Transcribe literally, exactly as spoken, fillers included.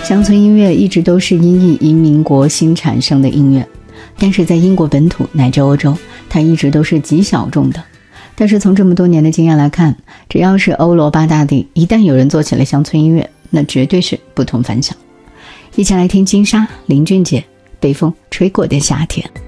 乡村音乐一直都是英裔移民国新产生的音乐，但是在英国本土乃至欧洲，它一直都是极小众的。但是从这么多年的经验来看，只要是欧罗巴大地，一旦有人做起了乡村音乐，那绝对是不同凡响。一起来听金莎林俊杰《北风吹过的夏天》。